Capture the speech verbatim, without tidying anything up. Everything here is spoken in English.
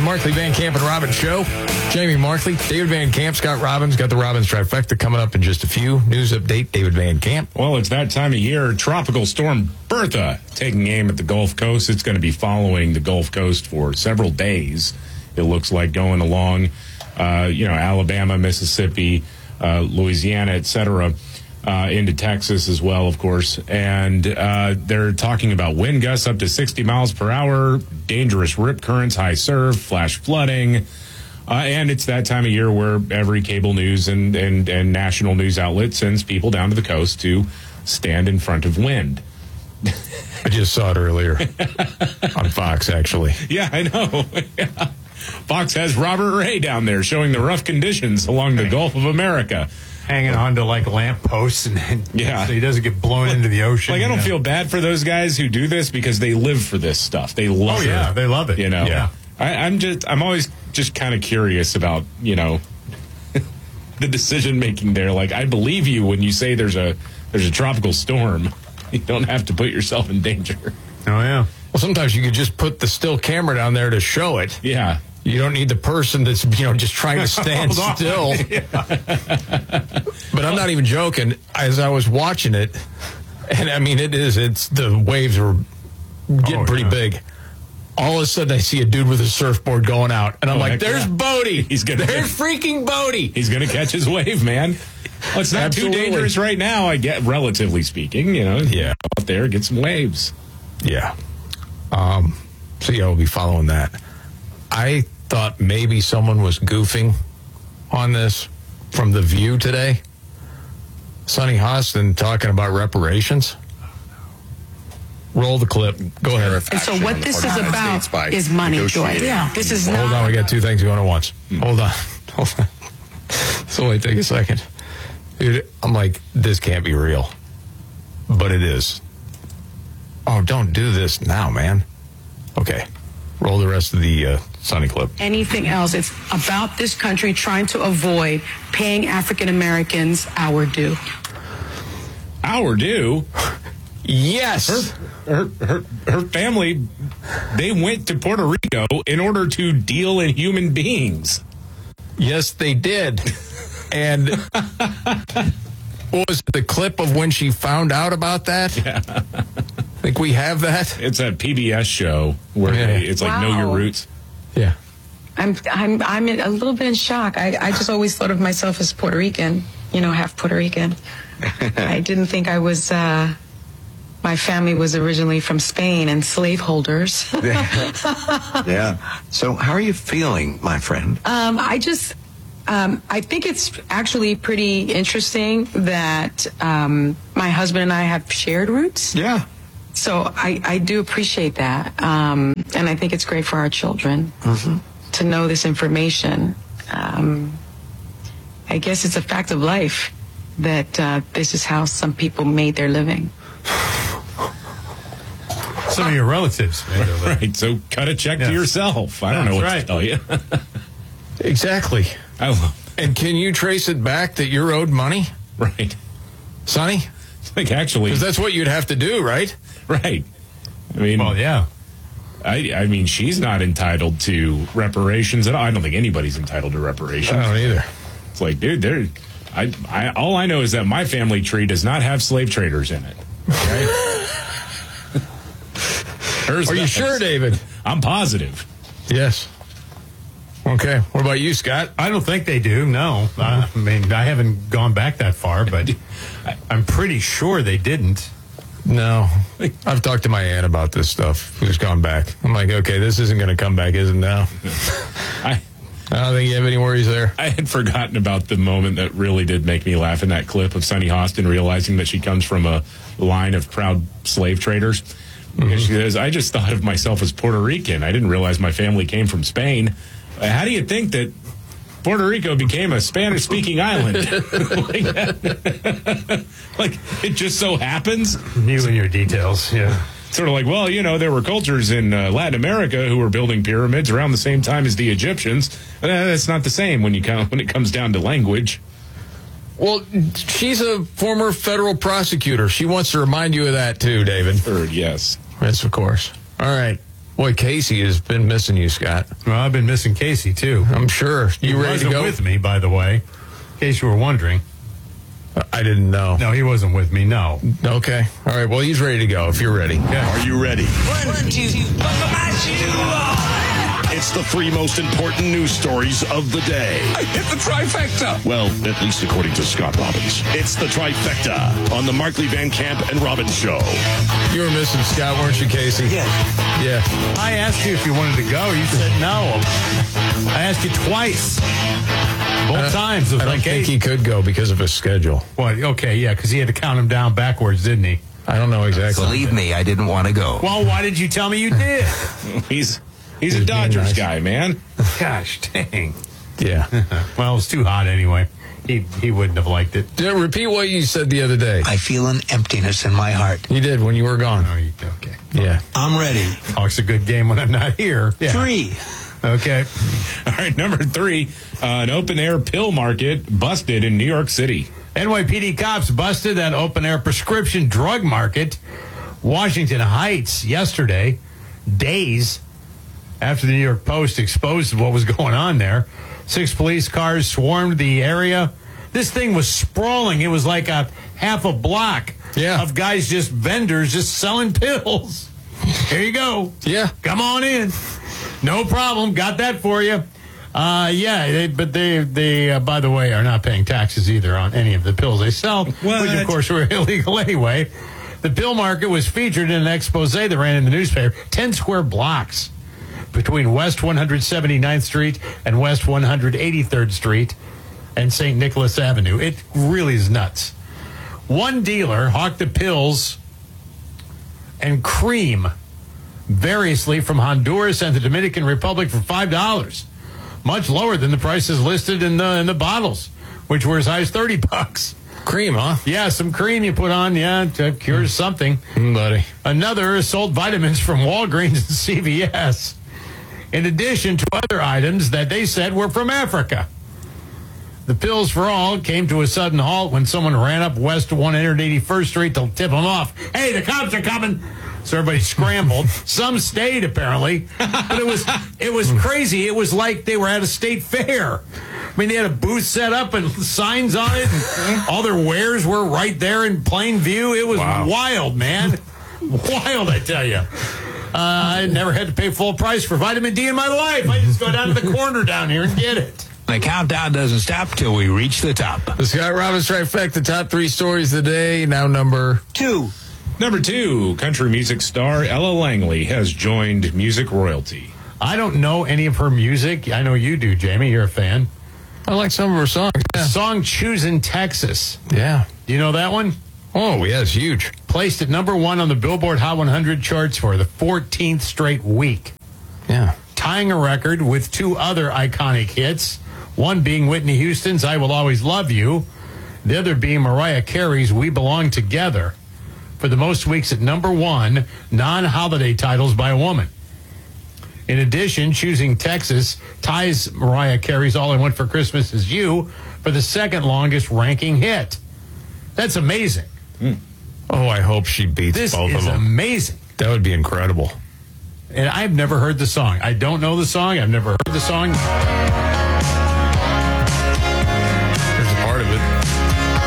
Markley, Van Camp, and Robbins show. Jamie Markley, David Van Camp, Scott Robbins. Got the Robbins trifecta coming up in just a few. News update, David Van Camp. Well, it's that time of year. Tropical storm Bertha taking aim at the Gulf Coast. It's going to be following the Gulf Coast for several days. It looks like going along, uh, you know, Alabama, Mississippi, uh, Louisiana, et cetera, uh, into Texas as well, of course. And uh, they're talking about wind gusts up to sixty miles per hour, dangerous rip currents, high surf, flash flooding. Uh, and it's that time of year where every cable news and, and, and national news outlet sends people down to the coast to stand in front of wind. I just saw it earlier on Fox, actually. Yeah, I know. Yeah. Fox has Robert Ray down there showing the rough conditions along the Gulf of America. Hanging on to like lamp posts and, and yeah. so he doesn't get blown into the ocean. Like, I don't know? feel bad for those guys who do this because they live for this stuff. They love it. Oh, yeah, it. they love it. You know, yeah. I, I'm just, I'm always just kind of curious about, you know, the decision making there. Like, I believe you when you say there's a there's a tropical storm. You don't have to put yourself in danger. Oh, yeah. Well, sometimes you could just put the still camera down there to show it. Yeah. You don't need the person that's, you know, just trying to stand still. But I'm not even joking. As I was watching it, and I mean, it is, it's, the waves are getting oh, pretty yeah. big. All of a sudden, I see a dude with a surfboard going out. And I'm oh, like, there's yeah. Bodie. He's gonna there's get, freaking Bodie. He's going to catch his wave, man. Well, it's not Absolutely. too dangerous right now, I get, relatively speaking. You know, yeah. Out there, get some waves. Yeah. Um, so, yeah, we'll be following that. I thought maybe someone was goofing on this from The View today. Sonny Hostin talking about reparations. Roll the clip. Go ahead. And so what this is about is money, Joy. Yeah. This is not. Hold on. We got two things going at once. Hold on. Hold on. So wait, take a second. Dude, I'm like, this can't be real. But it is. Oh, don't do this now, man. Okay. Roll the rest of the uh, Sonny clip. Anything else. It's about this country trying to avoid paying African Americans our due. Our due? Yes. Her, her, her, her family, they went to Puerto Rico in order to deal in human beings. Yes, they did. And what was the clip of when she found out about that? Yeah. I think we have that. It's a P B S show where Yeah. they, it's like Wow. Know Your Roots. Yeah. I'm I'm I'm a little bit in shock. I, I just always thought of myself as Puerto Rican, you know, half Puerto Rican. I didn't think I was. Uh, my family was originally from Spain and slaveholders. Yeah. So how are you feeling, my friend? Um, I just, um, I think it's actually pretty interesting that um, my husband and I have shared roots. Yeah. So I, I do appreciate that. Um, and I think it's great for our children Mm-hmm. to know this information. Um, I guess it's a fact of life that uh, this is how some people made their living. Some of your relatives made their living. Right, so cut a check Yes. to yourself. I don't That's know what right. to tell you. Exactly. I love And can you trace it back that you're owed money, Right. Sonny? Like, actually, Because that's what you'd have to do, right? right. I mean, Well, yeah. I, I mean, she's not entitled to reparations at all. I don't think anybody's entitled to reparations. I don't either. It's like, dude, there. I, I, all I know is that my family tree does not have slave traders in it. Okay? Hers Are you does. sure, David? I'm positive. Yes. Okay. What about you, Scott? I don't think they do, no. I mean, I haven't gone back that far, but I'm pretty sure they didn't. No. I've talked to my aunt about this stuff, who's gone back. I'm like, okay, this isn't going to come back, is it now? I I don't think you have any worries there. I had forgotten about the moment that really did make me laugh in that clip of Sonny Hostin realizing that she comes from a line of proud slave traders. Because she says, I just thought of myself as Puerto Rican. I didn't realize my family came from Spain. How do you think that Puerto Rico became a Spanish-speaking island? like, like, it just so happens. You and your details, yeah. Sort of like, well, you know, there were cultures in uh, Latin America who were building pyramids around the same time as the Egyptians. Uh, that's not the same when you come, when it comes down to language. Well, she's a former federal prosecutor. She wants to remind you of that, too, David. Third, yes. Yes, of course. All right. Boy, Casey has been missing you, Scott. Well, I've been missing Casey, too. I'm sure. You he ready to wasn't go? with me, by the way, in case you were wondering. I didn't know. No, he wasn't with me, no. Okay. All right. Well, he's ready to go if you're ready. Yeah. Are you ready? One, two, buckle my shoe. It's the three most important news stories of the day. I hit the trifecta. Well, at least according to Scott Robbins. It's the trifecta on the Markley, Van Camp, and Robbins Show. You were missing Scott, weren't you, Casey? Yeah. Yeah. I asked you if you wanted to go. You said no. I asked you twice. Both times. It was I don't like, think hey. he could go because of his schedule. What? Okay, yeah, because he had to count him down backwards, didn't he? I don't know exactly. Believe me, I didn't want to go. Well, why did you tell me you did? He's he's He's a being Dodgers nice. guy, man. Gosh, dang. Yeah. Well, it was too hot anyway. He he wouldn't have liked it. Yeah, repeat what you said the other day. I feel an emptiness in my heart. You did when you were gone. Oh, you, okay. Yeah. I'm ready. Talks a good game when I'm not here. Yeah. Three. Okay. All right, number three, uh, an open-air pill market busted in New York City. N Y P D cops busted that open-air prescription drug market, Washington Heights, yesterday, days after the New York Post exposed what was going on there. Six police cars swarmed the area. This thing was sprawling. It was like a half a block Yeah. of guys, just vendors, just selling pills. Here you go. Yeah. Come on in. No problem. Got that for you. Uh, yeah, they, but they, they uh, by the way, are not paying taxes either on any of the pills they sell, What? which, of course, were illegal anyway. The pill market was featured in an expose that ran in the newspaper. Ten square blocks between West one hundred seventy-ninth Street and West one hundred eighty-third Street and Saint Nicholas Avenue. It really is nuts. One dealer hawked the pills and cream variously from Honduras and the Dominican Republic for five dollars, much lower than the prices listed in the in the bottles, which were as high as thirty bucks. Cream, huh? Yeah, some cream you put on, yeah, to cure something. Mm, buddy. Another sold vitamins from Walgreens and C V S, in addition to other items that they said were from Africa. The pills for all came to a sudden halt when someone ran up West one hundred eighty-first Street to tip them off. Hey, the cops are coming. So everybody scrambled. Some stayed, apparently. But it was it was crazy. It was like they were at a state fair. I mean, they had a booth set up and signs on it. And all their wares were right there in plain view. It was Wow. wild, man. Wild, I tell you. Uh, I never had to pay full price for vitamin D in my life. I just go down to the corner down here and get it. The countdown doesn't stop till we reach the top. The Scott Robbins Trifecta, top three stories of the day. Now number Two. Number two, country music star Ella Langley has joined music royalty. I don't know any of her music. I know you do, Jamie. You're a fan. I like some of her songs. Yeah. Song Choosing Texas. Yeah. Do you know that one? Oh, yeah, it's huge. Placed at number one on the Billboard Hot one hundred charts for the fourteenth straight week, Yeah. tying a record with two other iconic hits, one being Whitney Houston's I Will Always Love You, the other being Mariah Carey's We Belong Together, for the most weeks at number one, non-holiday titles by a woman. In addition, Choosing Texas ties Mariah Carey's All I Want for Christmas Is You for the second longest ranking hit. That's amazing. Oh, I hope she beats This both of is them. amazing. That would be incredible. And I've never heard the song. I don't know the song. I've never heard the song.